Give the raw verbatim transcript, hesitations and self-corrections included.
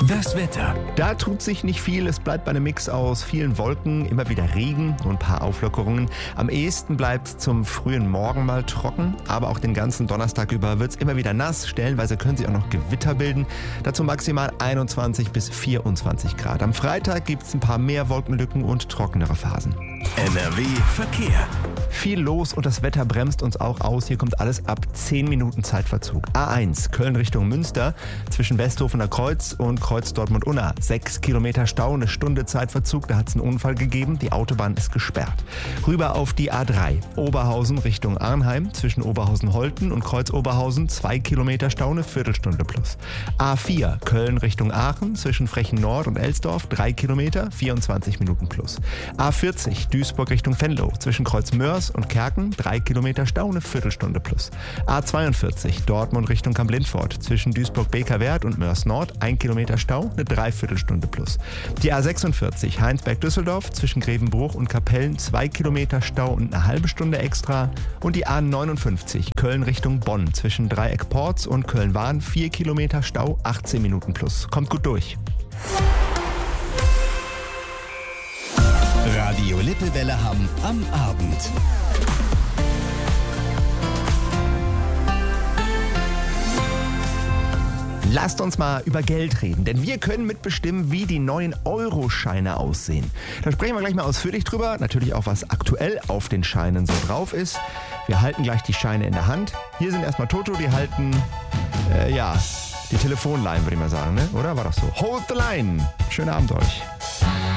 Das Wetter. Da tut sich nicht viel. Es bleibt bei einem Mix aus vielen Wolken, immer wieder Regen und ein paar Auflockerungen. Am ehesten bleibt es zum frühen Morgen mal trocken, aber auch den ganzen Donnerstag über wird es immer wieder nass. Stellenweise können sich auch noch Gewitter bilden. Dazu maximal einundzwanzig bis vierundzwanzig Grad. Am Freitag gibt es ein paar mehr Wolkenlücken und trockenere Phasen. N R W Verkehr. Viel los und das Wetter bremst uns auch aus. Hier kommt alles ab zehn Minuten Zeitverzug. A eins, Köln Richtung Münster, zwischen Westhofener Kreuz und Kreuz Dortmund-Unna. Sechs Kilometer Stau, eine Stunde Zeitverzug, da hat es einen Unfall gegeben. Die Autobahn ist gesperrt. Rüber auf die A drei, Oberhausen Richtung Arnheim, zwischen Oberhausen-Holten und Kreuz Oberhausen. Zwei Kilometer Stau, eine Viertelstunde plus. A vier, Köln Richtung Aachen, zwischen Frechen Nord und Elsdorf. Drei Kilometer, vierundzwanzig Minuten plus. A vierzig, Duisburg Richtung Venlo, zwischen Kreuz Mörs und Kerken, drei Kilometer Stau, eine Viertelstunde plus. A zweiundvierzig, Dortmund Richtung Kamp-Lindfort, zwischen Duisburg-Bekerwerth und Mörs Nord, ein Kilometer Stau, eine Dreiviertelstunde plus. Die A sechsundvierzig, Heinsberg-Düsseldorf, zwischen Grevenbruch und Kapellen, zwei Kilometer Stau und eine halbe Stunde extra. Und die A neunundfünfzig, Köln Richtung Bonn, zwischen Dreieck-Porz und Köln-Wahn, vier Kilometer Stau, achtzehn Minuten plus. Kommt gut durch. Radio Lippewelle Hamm am Abend. Lasst uns mal über Geld reden, denn wir können mitbestimmen, wie die neuen Euroscheine aussehen. Da sprechen wir gleich mal ausführlich drüber, natürlich auch, was aktuell auf den Scheinen so drauf ist. Wir halten gleich die Scheine in der Hand. Hier sind erstmal Toto, die halten, äh, ja, die Telefonline, würde ich mal sagen, ne? Oder? War doch so. Hold the line. Schönen Abend euch.